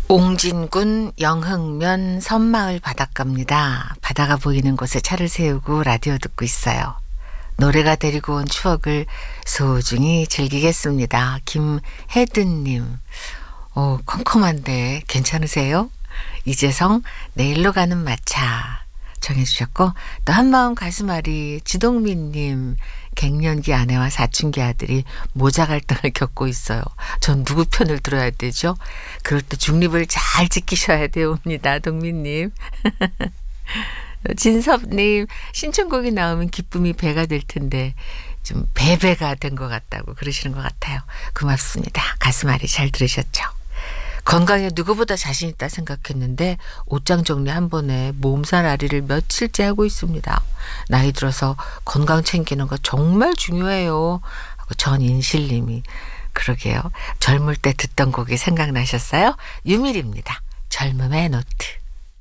옹진군 영흥면 섬마을 바닷가입니다. 바다가 보이는 곳에 차를 세우고 라디오 듣고 있어요. 노래가 데리고 온 추억을 소중히 즐기겠습니다. 김혜든님. 컴컴한데 괜찮으세요? 이재성 내일로 가는 마차 정해주셨고, 또 한마음 가슴앓이 지동민님, 갱년기 아내와 사춘기 아들이 모자 갈등을 겪고 있어요. 전 누구 편을 들어야 되죠? 그럴 때 중립을 잘 지키셔야 되옵니다. 동민님. 진섭님, 신청곡이 나오면 기쁨이 배가 될 텐데 좀 배배가 된 것 같다고 그러시는 것 같아요. 고맙습니다. 가슴앓이 잘 들으셨죠? 건강에 누구보다 자신 있다 생각했는데 옷장 정리 한 번에 몸살앓이를 며칠째 하고 있습니다. 나이 들어서 건강 챙기는 거 정말 중요해요. 하고 전인실님이. 그러게요. 젊을 때 듣던 곡이 생각나셨어요? 유밀입니다. 젊음의 노트.